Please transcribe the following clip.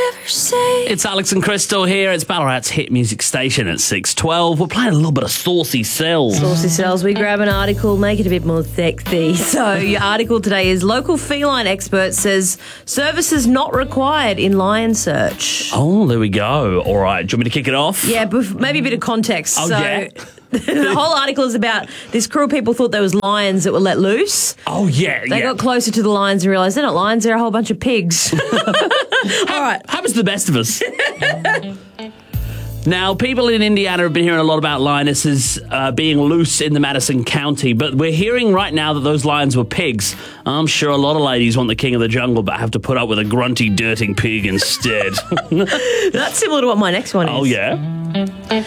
ever say? It's Alex and Crystal here. It's Ballarat's hit music station at 6:12. We're playing a little bit of Saucy Cells. Saucy Cells, we grab an article, make it a bit more sexy. So your article today is local feline expert says services not required in lion search. Oh, there we go. All right. Do you want me to kick it off? Yeah, maybe a bit of context. Oh, yeah? The whole article is about this crew of people thought there was lions that were let loose. Oh, yeah. They got closer to the lions and realised they're not lions, they're a whole bunch of pigs. All right. Happens to the best of us. Now, people in Indiana have been hearing a lot about lionesses being loose in the Madison County, but we're hearing right now that those lions were pigs. I'm sure a lot of ladies want the king of the jungle, but have to put up with a grunty, dirting pig instead. That's similar to what my next one is. Oh, yeah?